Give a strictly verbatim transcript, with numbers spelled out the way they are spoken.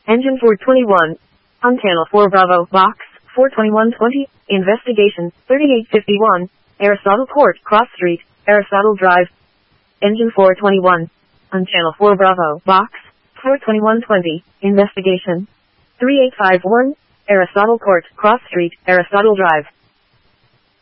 Engine four twenty-one. On Channel four Bravo, Box four twenty-one twenty, Investigation, thirty-eight fifty-one, Aristotle Court, Cross Street, Aristotle Drive. Engine four twenty-one. On Channel four Bravo, Box four twenty-one twenty, Investigation, thirty-eight fifty-one, Aristotle Court, Cross Street, Aristotle Drive.